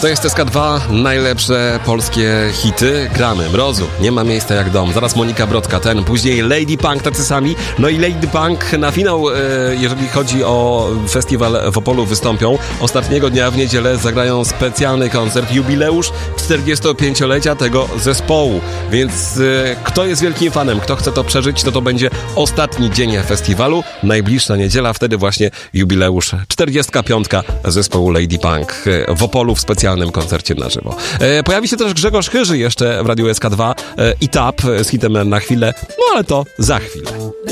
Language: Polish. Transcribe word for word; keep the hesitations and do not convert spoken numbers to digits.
To jest S K dwa, najlepsze polskie hity. Gramy. Mrozu, nie ma miejsca jak dom. Zaraz Monika Brodka, ten, później Lady Punk, tacy sami. No i Lady Punk na finał, e, jeżeli chodzi o festiwal w Opolu, wystąpią. Ostatniego dnia w niedzielę zagrają specjalny koncert, jubileusz czterdziestopięciolecia tego zespołu. Więc e, kto jest wielkim fanem, kto chce to przeżyć, to to będzie ostatni dzień festiwalu. Najbliższa niedziela, wtedy właśnie jubileusz czterdziestka piątka zespołu Lady Punk w Opolu w specjalnym koncercie na żywo. E, pojawi się też Grzegorz Chyży jeszcze w Radiu S K dwa e, i Tap z hitem Na chwilę, no ale to za chwilę.